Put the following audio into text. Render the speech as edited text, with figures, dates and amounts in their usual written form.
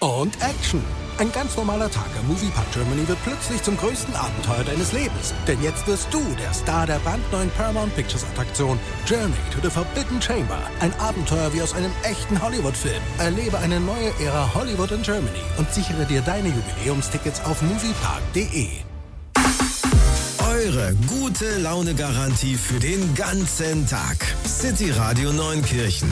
Und Action. Ein ganz normaler Tag am Moviepark Germany wird plötzlich zum größten Abenteuer deines Lebens. Denn jetzt wirst du der Star der brandneuen Paramount Pictures Attraktion Journey to the Forbidden Chamber. Ein Abenteuer wie aus einem echten Hollywood-Film. Erlebe eine neue Ära Hollywood in Germany und sichere dir deine Jubiläumstickets auf moviepark.de. Eure gute Laune-Garantie für den ganzen Tag. City Radio Neunkirchen.